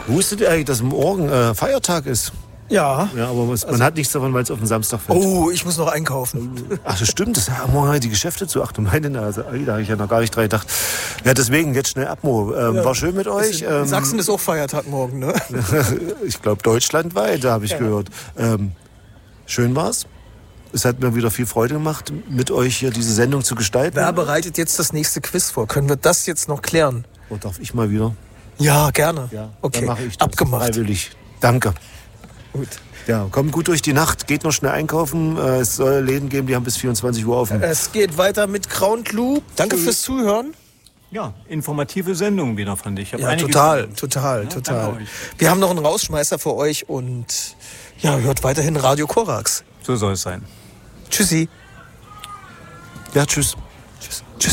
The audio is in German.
Wusstet ihr eigentlich, dass morgen Feiertag ist? Ja. Ja, aber man hat nichts davon, weil es auf den Samstag fällt. Oh, ich muss noch einkaufen. Ach, das stimmt. Morgen haben die Geschäfte zu. Ach du meine Nase. Da habe ich ja noch gar nicht dran gedacht. Ja, deswegen jetzt schnell Abmo. War schön mit euch. In Sachsen ist auch Feiertag morgen, ne? Ich glaube deutschlandweit, da habe ich gehört. Schön war's. Es hat mir wieder viel Freude gemacht, mit euch hier diese Sendung zu gestalten. Wer bereitet jetzt das nächste Quiz vor? Können wir das jetzt noch klären? Oh, darf ich mal wieder? Ja, gerne. Ja, okay, dann mache ich das. Abgemacht. Freiwillig. Danke. Gut. Ja, kommt gut durch die Nacht, geht noch schnell einkaufen. Es soll Läden geben, die haben bis 24 Uhr offen. Es geht weiter mit Crown Clue. Danke fürs Zuhören. Ja, informative Sendung wieder, fand ich. Ja, total. Wir haben noch einen Rausschmeißer für euch und ja, hört weiterhin Radio Korax. So soll es sein. Tschüssi. Ja, tschüss. Tschüss.